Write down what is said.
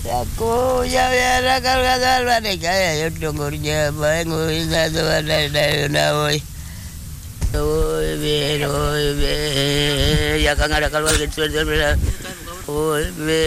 Aku ya rakal kadal bade kaya yutungurnya bangu ina tuwa dai na oi. Oi be ya kang ada kalwal gitu. Oi be